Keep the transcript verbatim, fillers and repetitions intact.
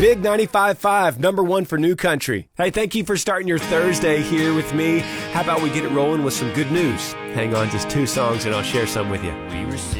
Big ninety-five point five, number one for New Country. Hey, thank you for starting your Thursday here with me. How about we get it rolling with some good news? Hang on just two songs and I'll share some with you. We were